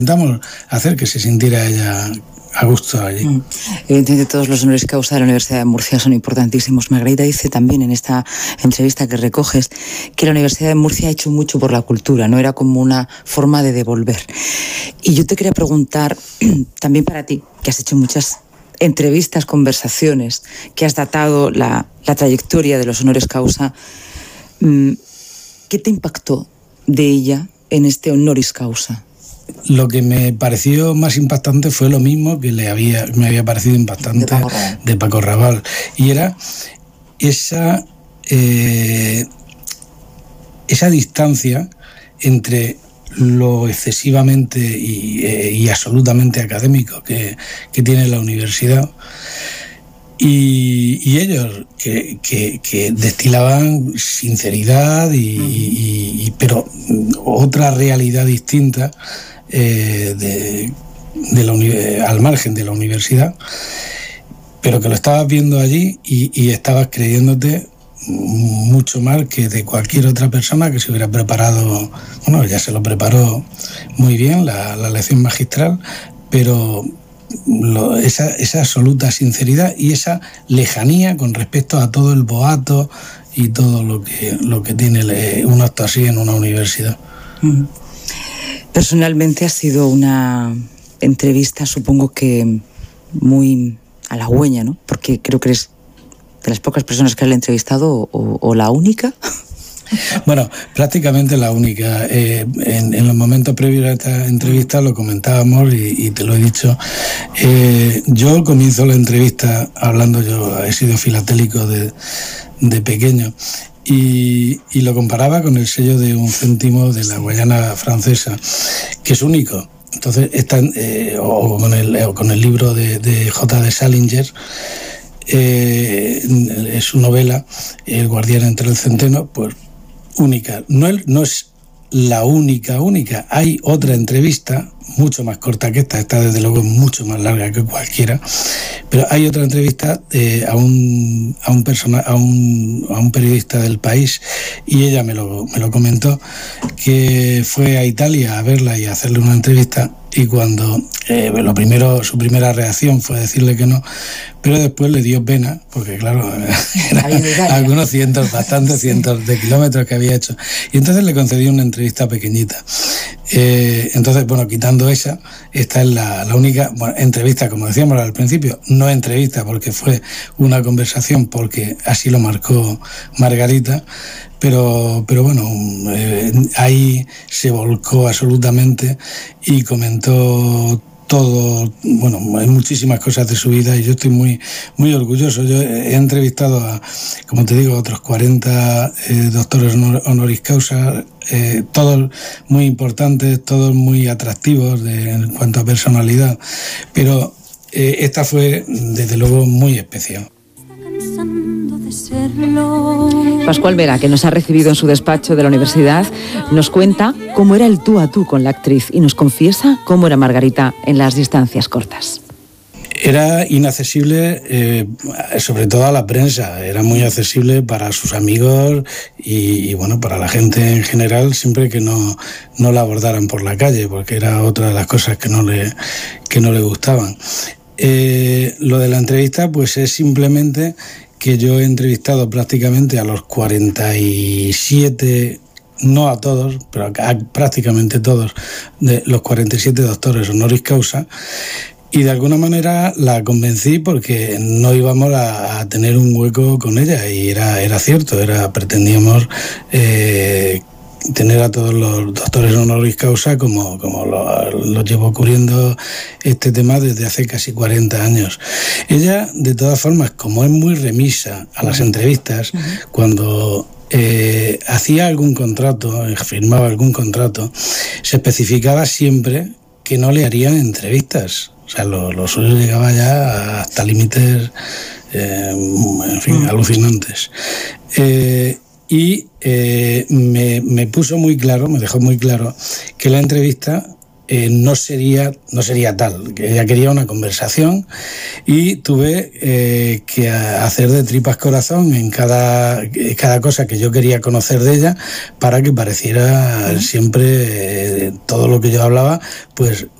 Intentamos hacer que se sintiera ella a gusto allí. Evidentemente todos los honoris causa de la Universidad de Murcia son importantísimos. Margarita dice también en esta entrevista que recoges que la Universidad de Murcia ha hecho mucho por la cultura, no era como una forma de devolver. Y yo te quería preguntar, también para ti, que has hecho muchas entrevistas, conversaciones, que has datado la trayectoria de los honoris causa, ¿qué te impactó de ella en este honoris causa? Lo que me pareció más impactante fue lo mismo que me había parecido impactante de Paco Rabanal, y era esa distancia entre lo excesivamente y absolutamente académico que tiene la universidad y ellos que destilaban sinceridad pero otra realidad distinta al margen de la universidad, pero que lo estabas viendo allí y estabas creyéndote mucho más que de cualquier otra persona que se hubiera preparado. Bueno, ya se lo preparó muy bien la lección magistral, pero esa absoluta sinceridad y esa lejanía con respecto a todo el boato y todo lo que tiene un acto así en una universidad. Personalmente ha sido una entrevista, supongo que muy halagüeña, ¿no? Porque creo que eres de las pocas personas que le he entrevistado o la única. Bueno, prácticamente la única. En los momentos previos a esta entrevista lo comentábamos y te lo he dicho. Yo comienzo la entrevista hablando, yo he sido filatélico de pequeño y lo comparaba con el sello de 1 céntimo de la Guayana francesa, que es único. Entonces, o con el libro de J.D. Salinger, es su novela El guardián entre el centeno, pues única. No es la única. Hay otra entrevista mucho más corta que esta desde luego mucho más larga que cualquiera, pero hay otra entrevista a un periodista del País, y ella me lo comentó, que fue a Italia a verla y a hacerle una entrevista, y cuando su primera reacción fue decirle que no, pero después le dio pena, porque claro, eran bastantes cientos de kilómetros que había hecho, y entonces le concedió una entrevista pequeñita. Entonces, bueno, quitando esta es la única entrevista, como decíamos al principio, no entrevista porque fue una conversación, porque así lo marcó Margarita, pero bueno, ahí se volcó absolutamente y comentó todo, bueno, hay muchísimas cosas de su vida y yo estoy muy, muy orgulloso. Yo he entrevistado como te digo, otros 40 doctores honoris causa, todos muy importantes, todos muy atractivos en cuanto a personalidad, pero esta fue desde luego muy especial. Pascual Vera, que nos ha recibido en su despacho de la universidad, nos cuenta cómo era el tú a tú con la actriz y nos confiesa cómo era Margarita en las distancias cortas. Era inaccesible, sobre todo a la prensa, era muy accesible para sus amigos y bueno, para la gente en general, siempre que no la abordaran por la calle, porque era otra de las cosas que no le gustaban. Lo de la entrevista, pues es simplemente que yo he entrevistado prácticamente a los 47, no a todos, pero a prácticamente todos, de los 47 doctores honoris causa, y de alguna manera la convencí porque no íbamos a tener un hueco con ella, y era cierto, pretendíamos tener a todos los doctores honoris causa como lo llevo cubriendo este tema desde hace casi 40 años. Ella, de todas formas, como es muy remisa a las entrevistas, cuando hacía algún contrato, firmaba algún contrato, se especificaba siempre que no le harían entrevistas. O sea, lo suyo llegaba ya hasta límites, en fin, alucinantes. Y me puso muy claro, me dejó muy claro que la entrevista no sería tal, que ella quería una conversación y tuve que hacer de tripas corazón en cada cosa que yo quería conocer de ella para que pareciera siempre todo lo que yo hablaba pues